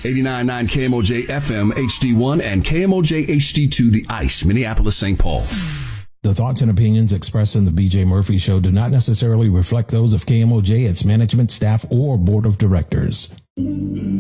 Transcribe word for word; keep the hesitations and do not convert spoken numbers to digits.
eighty-nine point nine K M O J F M H D one and K M O J H D two, The Ice, Minneapolis, Saint Paul. The thoughts and opinions expressed in the B J Murphy Show do not necessarily reflect those of K M O J, its management, staff, or board of directors.